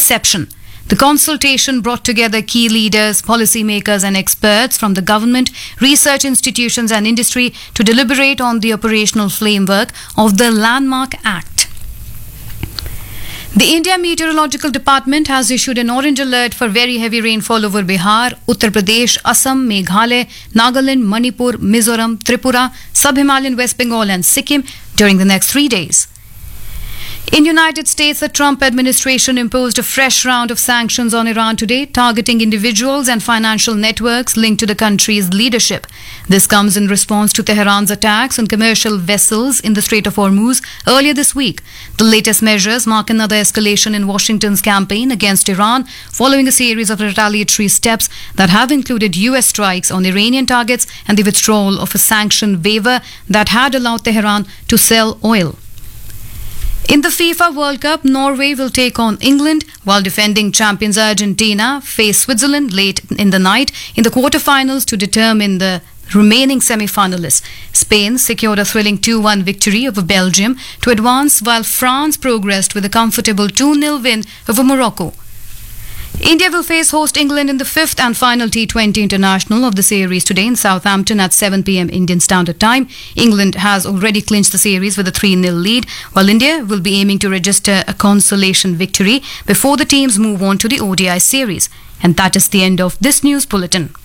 reception. The consultation brought together key leaders, policymakers and experts from the government, research institutions and industry to deliberate on the operational framework of the Landmark Act. The India Meteorological Department has issued an orange alert for very heavy rainfall over Bihar, Uttar Pradesh, Assam, Meghalaya, Nagaland, Manipur, Mizoram, Tripura, Sub-Himalayan West Bengal and Sikkim during the next 3 days. In United States, the Trump administration imposed a fresh round of sanctions on Iran today, targeting individuals and financial networks linked to the country's leadership. This comes in response to Tehran's attacks on commercial vessels in the Strait of Hormuz earlier this week. The latest measures mark another escalation in Washington's campaign against Iran, following a series of retaliatory steps that have included US strikes on Iranian targets and the withdrawal of a sanction waiver that had allowed Tehran to sell oil. In the FIFA World Cup, Norway will take on England, while defending champions Argentina face Switzerland late in the night in the quarterfinals to determine the remaining semi-finalists. Spain secured a thrilling 2-1 victory over Belgium to advance, while France progressed with a comfortable 2-0 win over Morocco. India will face host England in the fifth and final T20 international of the series today in Southampton at 7 p.m. Indian Standard Time. England has already clinched the series with a 3-0 lead, while India will be aiming to register a consolation victory before the teams move on to the ODI series. And that is the end of this news bulletin.